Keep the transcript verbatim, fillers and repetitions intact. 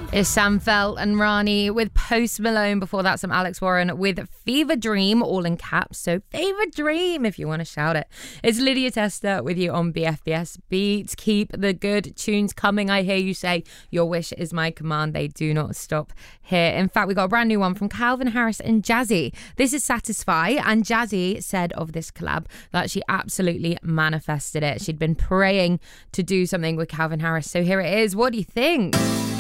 It's Sam Felt and Rani with Post Malone. Before that, some Alex Warren with Fever Dream, all in caps. So Fever Dream, if you want to shout it. It's Lydia Tester with you on B F B S Beats. Keep the good tunes coming. I hear you say your wish is my command. They do not stop here. In fact, we got a brand new one from Calvin Harris and Jazzy. This is Satisfy, and Jazzy said of this collab that she absolutely manifested it. She'd been praying to do something with Calvin Harris. So here it is. What do you think?